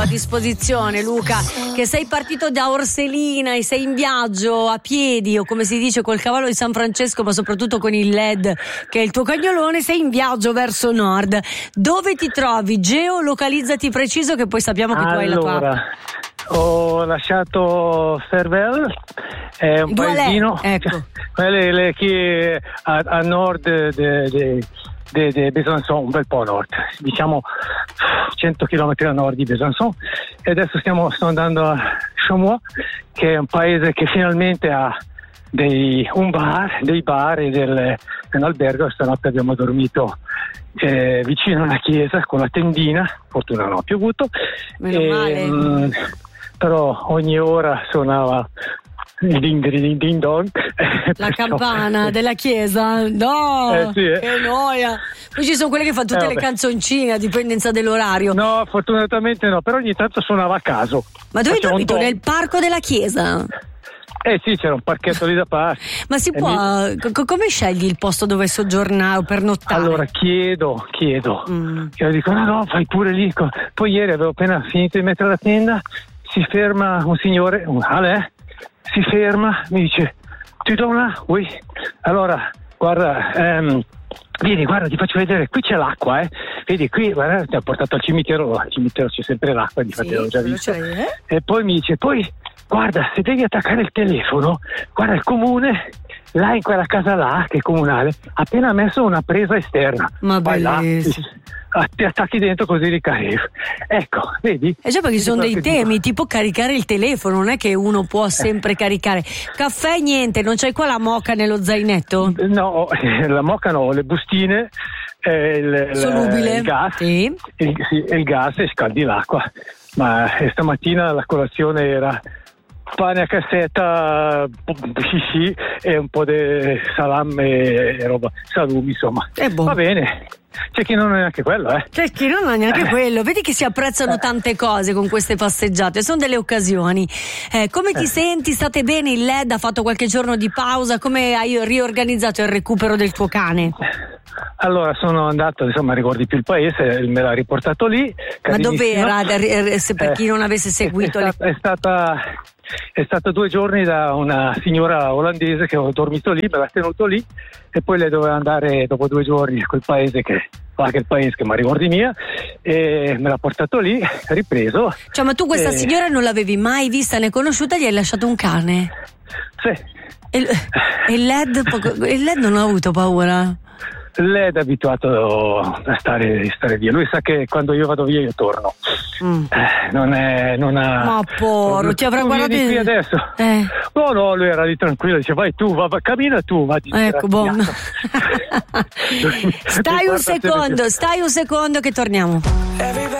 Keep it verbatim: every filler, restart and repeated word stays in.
disposizione, Luca, che sei partito da Orselina e sei in viaggio a piedi, o come si dice col cavallo di San Francesco, ma soprattutto con il L E D che è il tuo cagnolone, sei in viaggio verso nord. Dove ti trovi? Geolocalizzati preciso, che poi sappiamo che allora, tu hai la tua app. Ho lasciato Fervel, è un Doualé, paesino, ecco. quelle le, che a, a nord di Besançon, un bel po' a nord, diciamo cento chilometri a nord di Besançon, e adesso stiamo sto andando a Chaumont, che è un paese che finalmente ha dei, un bar, dei bar e del, un albergo. Stanotte abbiamo dormito eh, vicino a una chiesa con la tendina, fortuna non ha piovuto, e, mh, però ogni ora suonava il ding ding ding dong, la campana della chiesa. No, eh, sì, eh. che noia. Poi ci sono quelle che fanno tutte eh, le canzoncine a dipendenza dell'orario. No, fortunatamente no, però ogni tanto suonava a caso. Ma dove hai Faceva dormito? Nel parco della chiesa? Eh sì, c'era un parchetto lì da parte. Ma si e può mi... co- come scegli il posto dove soggiornare o pernottare? Allora chiedo, chiedo. Mm. Io dico no, no, fai pure lì. Poi ieri avevo appena finito di mettere la tenda, si ferma un signore, un Ale, si ferma, mi dice ti do una? Oui. Allora, guarda, ehm, vieni, guarda, ti faccio vedere, qui c'è l'acqua, eh. Vedi, qui, guarda, ti ho portato al cimitero, al cimitero c'è sempre l'acqua, infatti sì, l'ho già visto. Eh? E poi mi dice, poi, guarda, se devi attaccare il telefono, guarda, il comune, là in quella casa là, che è comunale, ha appena messo una presa esterna. Ma vai là, bellissimo. ti, ti attacchi dentro così ricarichi. Ecco, vedi? E già perché ci sono dei temi, dico. tipo caricare il telefono, non è che uno può sempre eh. caricare. Caffè niente, non c'hai qua la moka nello zainetto? No, la moka no, le bustine, eh, il, solubile, il gas, sì. il, sì, il gas e scaldi l'acqua. Ma eh, stamattina la colazione era pane a cassetta, sì sì, e un po' di salame e roba, salumi, insomma. Va bene. C'è chi non ha neanche quello, eh. C'è chi non ha neanche eh. quello. Vedi che si apprezzano tante cose con queste passeggiate, sono delle occasioni. Eh, come ti eh. senti? State bene? Il L E D ha fatto qualche giorno di pausa? Come hai riorganizzato il recupero del tuo cane? Allora sono andato, insomma, ricordi più il paese, me l'ha riportato lì. Ma dov'era? Se per chi non avesse seguito, è, è, stata, è stata è stato due giorni da una signora olandese che ho dormito lì, me l'ha tenuto lì, e poi lei doveva andare dopo due giorni a quel paese che qualche paese che mi ricordi mia, e me l'ha portato lì, ripreso. Cioè, ma tu questa e... signora non l'avevi mai vista né conosciuta, gli hai lasciato un cane? Sì. E, e il L E D, il L E D non ha avuto paura? L E D è abituato a stare, stare via, lui sa che quando io vado via io torno. Mm. Eh, non è non ha ma porro, ti avrà guardato qui adesso. Eh. No, no, lui era lì tranquillo, dice vai tu, va, va, cammina tu, va di ecco, buono. Stai un secondo, stai un secondo che torniamo.